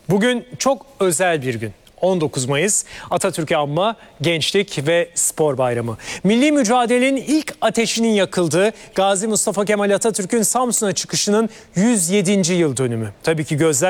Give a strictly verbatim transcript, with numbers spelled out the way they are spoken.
Bugün çok özel bir gün. on dokuz Mayıs Atatürk'ü anma Gençlik ve Spor Bayramı. Milli mücadelenin ilk ateşinin yakıldığı Gazi Mustafa Kemal Atatürk'ün Samsun'a çıkışının yüz yedinci yıl dönümü. Tabii ki gözler